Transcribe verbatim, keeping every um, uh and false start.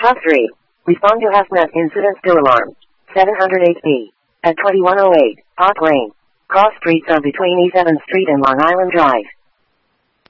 Top three. Respond to HazMat incident still alarm. seven oh eight B. At twenty-one oh eight, Park Lane. Cross streets are between E seventh Street and Long Island Drive.